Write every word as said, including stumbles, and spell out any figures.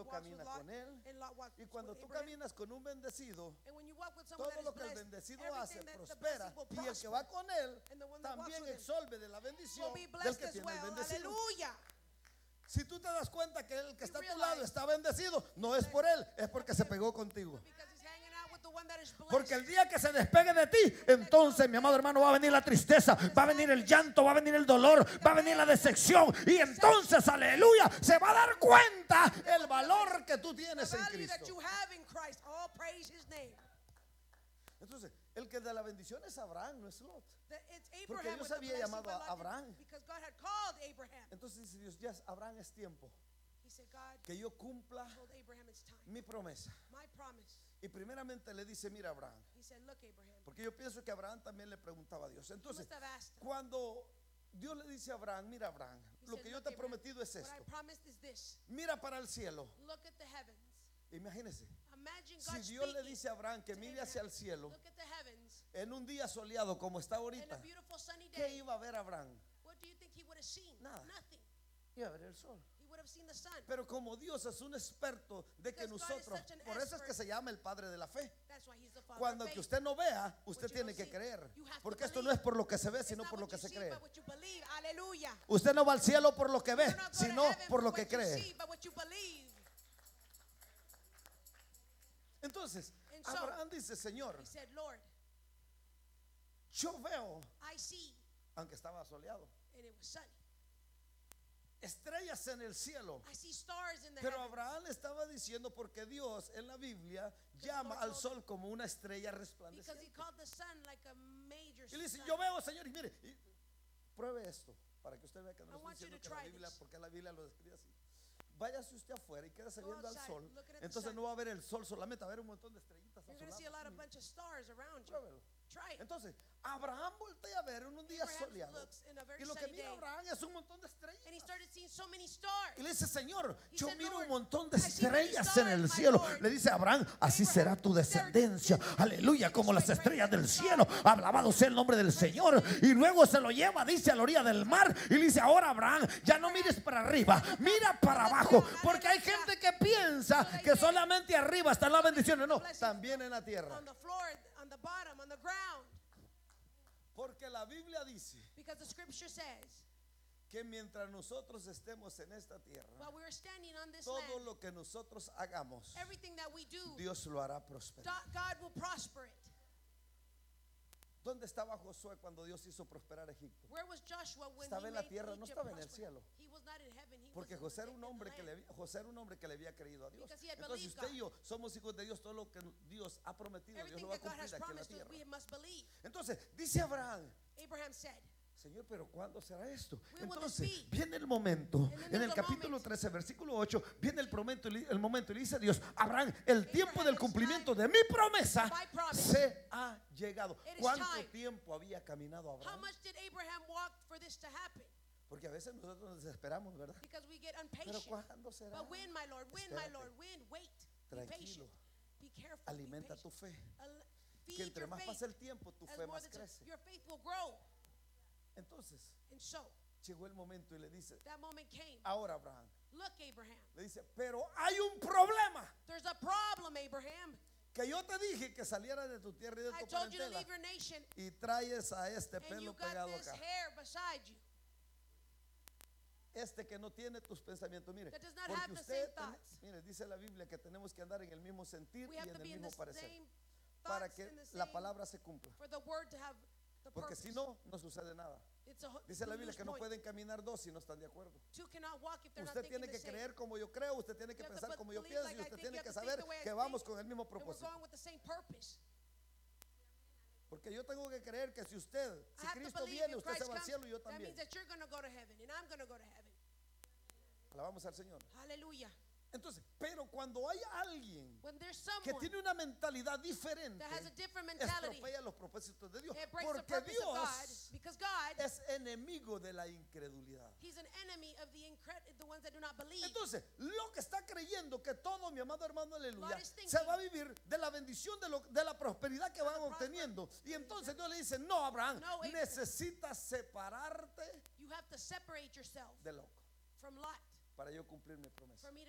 Solo camina con él. Y cuando tú caminas con un bendecido, todo lo que el bendecido hace prospera. Y el que va con él también absorbe de la bendición del que tiene el bendecido. Si tú te das cuenta que el que está a tu lado está bendecido, no es por él, es porque se pegó contigo. Porque el día que se despegue de ti, entonces, mi amado hermano, va a venir la tristeza, va a venir el llanto, va a venir el dolor, va a venir la decepción. Y entonces, aleluya, se va a dar cuenta el valor que tú tienes en Cristo. Entonces, el que da la bendición es Abraham, no es Lot. Porque Dios había llamado a Abraham. Entonces dice Dios, ya Abraham, es tiempo que yo cumpla mi promesa. Y primeramente le dice, mira Abraham, porque yo pienso que Abraham también le preguntaba a Dios. Entonces, cuando Dios le dice a Abraham, mira Abraham, lo que yo te he prometido es esto. Mira para el cielo. Imagínese, si Dios le dice a Abraham que mire hacia el cielo en un día soleado como está ahorita, ¿qué iba a ver Abraham? Nada. Iba a ver el sol. Pero como Dios es un experto de que nosotros, por eso es que se llama el Padre de la fe. Cuando que usted no vea, usted tiene que creer. Porque esto no es por lo que se ve, sino por lo que se cree. Usted no va al cielo por lo que ve, sino por lo que cree. Entonces, Abraham dice, Señor, yo veo, aunque estaba soleado, estrellas en el cielo. Pero Abraham estaba diciendo, porque Dios en la Biblia llama al sol como una estrella resplandeciente. Y le dice, yo veo, Señor, y mire, y pruebe esto para que usted vea que no estoy diciendo que la Biblia, porque la Biblia lo describe así. Váyase usted afuera y quédese viendo al sol. Entonces no va a ver el sol solamente, va a ver un montón de estrellitas a su lado. Pruébelo. Entonces Abraham voltea a ver en un día soleado, y lo que mira Abraham es un montón de estrellas. Y le dice, Señor, yo miro un montón de estrellas en el cielo. Le dice a Abraham, así será tu descendencia, aleluya, como las estrellas del cielo. Alabado sea el nombre del Señor. Y luego se lo lleva, dice, a la orilla del mar, y le dice, ahora Abraham, ya no mires para arriba, mira para abajo. Porque hay gente que piensa que solamente arriba están las bendiciones. No, también en la tierra. Porque la Biblia dice que mientras nosotros estemos en esta tierra, todo lo que nosotros hagamos, Dios lo hará prosperar. ¿Dónde estaba Josué cuando Dios hizo prosperar a Egipto? Estaba en la tierra, no estaba en el cielo. Porque José era un hombre que le, José era un hombre que le había creído a Dios. Entonces usted y yo somos hijos de Dios. Todo lo que Dios ha prometido, Dios lo va a cumplir aquí en la tierra. Entonces dice Abraham, Señor, pero ¿cuándo será esto? Entonces viene el momento, en el capítulo trece, versículo ocho, viene el momento, el momento y le dice a Dios, Abraham, el tiempo del cumplimiento de mi promesa se ha llegado. ¿Cuánto tiempo había caminado Abraham? Porque a veces nosotros nos desesperamos, ¿verdad? Pero ¿cuándo será? Espérate. Tranquilo. Alimenta tu fe. Que entre más pasa el tiempo, tu fe más crece. Entonces llegó el momento y le dice, ahora Abraham, le dice, pero hay un problema. Que yo te dije que salieras de tu tierra y de tu parentela y traes a este pelo pegado acá. Este que no tiene tus pensamientos. Mire, porque usted, mire, dice la Biblia que tenemos que andar en el mismo sentir y en el mismo parecer, para que la palabra se cumpla. Porque si no, no sucede nada. Dice la Biblia que no pueden caminar dos si no están de acuerdo. Usted tiene que creer como yo creo, usted tiene que pensar como yo pienso, y usted tiene que saber que vamos con el mismo propósito. Porque yo tengo que creer que si usted, si Cristo viene, usted se va al cielo y yo también. Alabamos al Señor. Aleluya. Entonces, pero cuando hay alguien que tiene una mentalidad diferente, estropea los propósitos de Dios. Porque Dios es enemigo de la incredulidad. Entonces, lo que está creyendo que todo, mi amado hermano, aleluya, se va a vivir de la bendición, de, lo, de la prosperidad que van obteniendo. Y entonces Dios le dice, no, Abraham, necesitas separarte de loco para yo cumplir mi promesa.